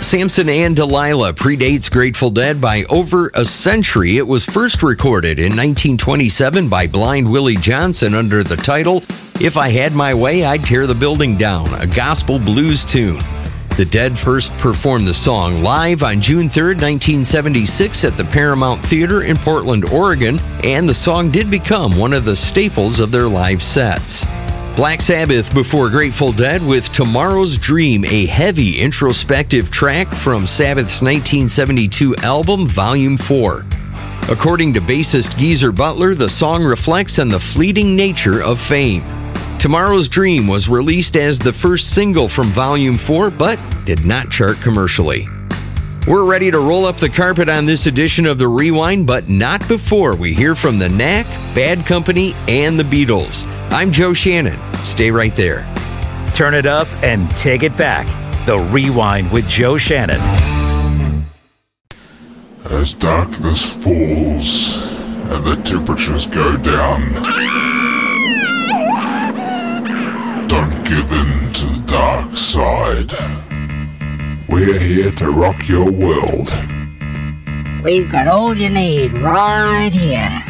Samson and Delilah predates Grateful Dead by over a century. It was first recorded in 1927 by Blind Willie Johnson under the title, If I Had My Way, I'd Tear the Building Down, a gospel blues tune. The Dead first performed the song live on June 3, 1976 at the Paramount Theater in Portland, Oregon, and the song did become one of the staples of their live sets. Black Sabbath before Grateful Dead with Tomorrow's Dream, a heavy introspective track from Sabbath's 1972 album, Volume 4. According to bassist Geezer Butler, the song reflects on the fleeting nature of fame. Tomorrow's Dream was released as the first single from Volume 4, but did not chart commercially. We're ready to roll up the carpet on this edition of The Rewind, but not before we hear from The Knack, Bad Company, and The Beatles. I'm Joe Shannon. Stay right there. Turn it up and take it back. The Rewind with Joe Shannon. As darkness falls and the temperatures go down, don't give in to the dark side. We're here to rock your world. We've got all you need right here.